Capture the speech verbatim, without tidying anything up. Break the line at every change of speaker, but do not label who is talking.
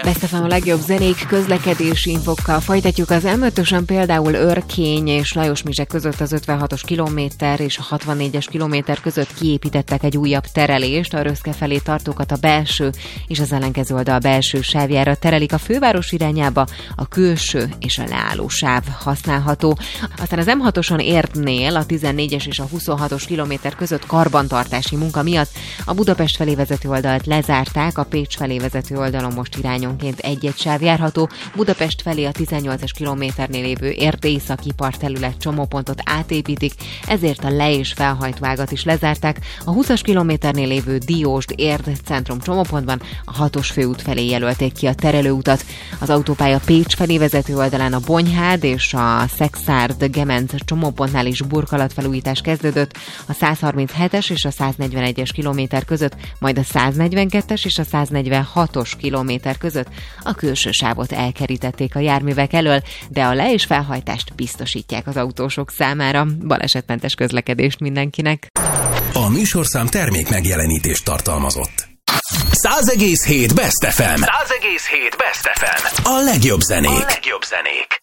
Best ef em a legjobb zenék, közlekedési infokkal folytatjuk. Az em ötösen például Örkény és Lajosmizse között az ötvenhatos kilométer és a hatvannégyes kilométer között kiépítettek egy újabb terelést. A Röszke felé tartókat a belső és az ellenkező oldal belső sávjára terelik. A főváros irányába a külső és a leálló sáv használható. Aztán az em hatoson Érdnél a tizennégyes és a huszonhatos kilométer között karbantartási munka miatt a Budapest felé vezető oldalt lezárták, a Pécs felé vezető oldalon most irányonként egy-egy sáv járható. Budapest felé a tizennyolcas kilométernél lévő Érd északi partterület csomópontot átépítik, ezért a le- és felhajtóágat is lezárták. A húszas kilométernél lévő Diósd-Érd centrum csomópontban a hatos főút felé jelölték ki a terelőutat. Az autópálya Pécs felé vezető oldalán a Bonyhád és a Szekszárd-Gemenc csomópontnál is burkolatfelújítás kezdődött, a százharminchetes és a száznegyvenegyes kilométer között, majd a száznegyvenkettes és a száznegyvenhatos kilométer között a külső sávot elkerítették a járművek elől, de a le- és felhajtást biztosítják az autósok számára. Balesetmentes közlekedést mindenkinek!
A műsorszám termék megjelenítést tartalmazott. száz egész hét Best ef em. száz egész hét Best ef em. A legjobb zenék. A legjobb zenék.